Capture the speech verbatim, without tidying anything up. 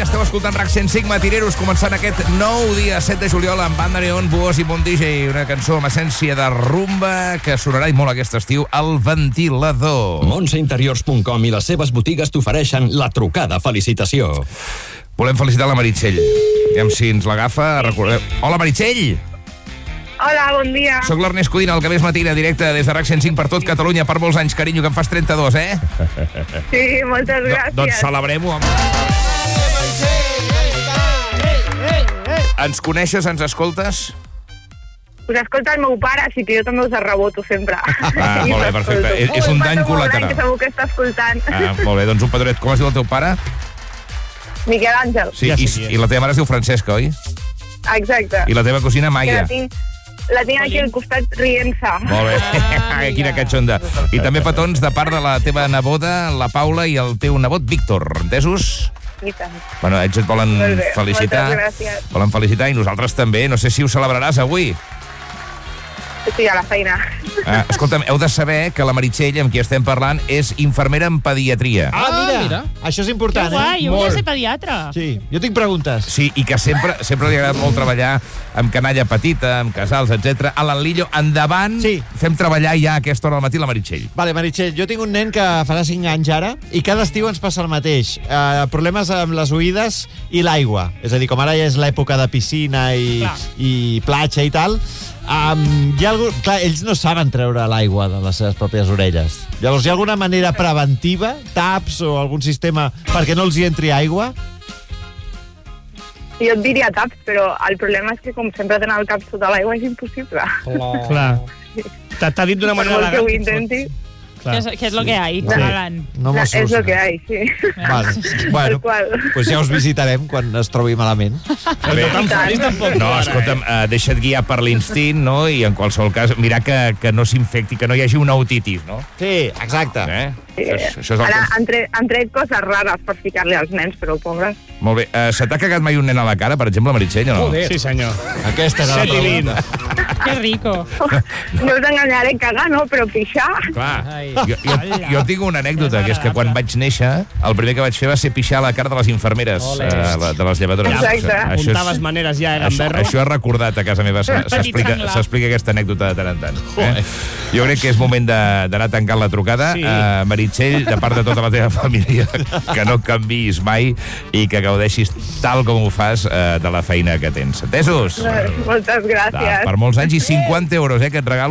esteu escoltant RAC cent cinc Matineros, començant aquest nou dia, set de juliol, amb banda neon, buos i bon D J, una cançó amb essència de rumba que sonarà i molt aquest estiu, El Ventilador. Montse Interiors punt com i les seves botigues t'ofereixen la trucada felicitació. Volem felicitar la Meritxell. Aviam si ens l'agafa. Recordeu... Hola, Meritxell! Hola, bon dia. Soc l'Ernest Codina, el que més matina, directe des de RAC cent cinc per tot Catalunya, per molts anys, carinyo, que em fas trenta-dos, eh? Sí, moltes gràcies. Do, doncs celebrem-ho amb... Ens coneixes, ens escoltes? Us escolta el meu pare, així que jo també us reboto sempre. Ah, molt bé, perfecte. És, és un dany col·lateral. Que segur que està escoltant. Ah, molt bé, doncs un petonet. Com es diu el teu pare? Miquel Àngel. Sí, i, i la teva mare es diu Francesca, oi? Exacte. I la teva cosina, Maia. La tinc, la tinc aquí al costat rient-se. Molt bé. Ah, quina catxonda. I també petons de part de la teva neboda, la Paula, i el teu nebot, Víctor. Entesos? I tant. Bueno, ells et volen felicitar. Moltes gràcies. Volen felicitar i nosaltres també. No sé si ho celebraràs avui. Sí, a la feina. Ah, escolta'm, heu de saber que la Meritxell, amb qui estem parlant, és infermera en pediatria. Ah, mira, mira. Això és important, que guai, eh? jo volia ser pediatre. Sí, jo tinc preguntes. Sí, i que sempre, sempre li ha agradat molt treballar amb canalla petita, amb casals, etcètera. A l'Anlillo, endavant, sí. Fem treballar ja a aquesta hora del matí la Meritxell. Vale, Meritxell, jo tinc un nen que farà cinc anys ara i cada estiu ens passa el mateix. Uh, problemes amb les oïdes i l'aigua. És a dir, com ara ja és l'època de piscina i, i platja i tal, um, hi ha algun... Clar, ells no saben treure l'aigua de les seves pròpies orelles. Llavors, hi ha alguna manera preventiva, taps o algun sistema perquè no els hi entri aigua? Jo et diria taps, però el problema és que com sempre tenen el cap sota l'aigua és impossible. Oh. Clar. T'ha dit d'una manera elegant. Per molt que ho intenti... ¿Qué es, ¿Qué es lo que hay? Sí. No no, és lo que hay, sí. Vale. Bueno, pues ja us visitarem quan es trobi malament. Bé, no, escolta'm, uh, deixa't guiar per l'instint, no? I en qualsevol cas, mirar que, que no s'infecti, que no hi hagi una otitis, no? Sí, exacte. Eh? Sí. Això, això és el Ara que... han tret, han tret coses rares per ficar-li als nens, però pobres. Molt bé. Uh, se t'ha cagat mai un nen a la cara, per exemple, Meritxell, o no? Joder. Sí, senyor. Aquesta era la set i vint. Que rico. No us enganyaré, cagar, no, però pixar... Clar. Jo, jo, jo tinc una anècdota, que és que quan vaig néixer, el primer que vaig fer va ser pixar la cara de les infermeres, uh, de les llevadores. Exacte. Això Apuntaves és, maneres ja, eren això, berro. això és recordat a casa meva. S'explica s'explica aquesta anècdota de tant en tant. Eh? Jo crec que és moment d'anar tancant la trucada. Sí. Uh, Meritxell, de part de tota la teva família, que no canviïs mai i que gaudeixis tal com ho fas uh, de la feina que tens. Entesos? Moltes gràcies. Per molts anys i cinquanta euros, eh, que et regalo.